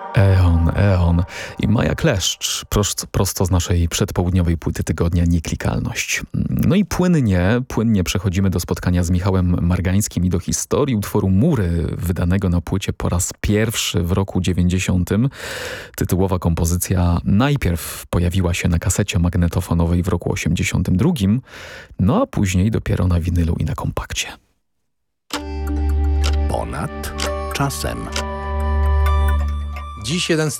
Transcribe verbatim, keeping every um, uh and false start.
Eon, Eon i Maja Kleszcz, prost, prosto z naszej przedpołudniowej płyty tygodnia Nieklikalność. No i płynnie, płynnie przechodzimy do spotkania z Michałem Margańskim i do historii utworu Mury, wydanego na płycie po raz pierwszy w roku dziewięćdziesiątym. Tytułowa kompozycja najpierw pojawiła się na kasecie magnetofonowej w roku osiemdziesiątym drugim, no a później dopiero na winylu i na kompakcie. Ponad czasem. Dziś jeden z